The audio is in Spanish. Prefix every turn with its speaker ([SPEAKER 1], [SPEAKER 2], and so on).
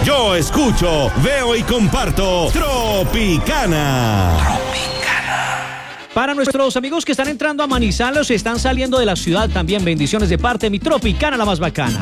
[SPEAKER 1] Yo escucho, veo y comparto Tropicana.
[SPEAKER 2] Para nuestros amigos que están entrando a Manizales, están saliendo de la ciudad también, bendiciones de parte de mi Tropicana, la más bacana.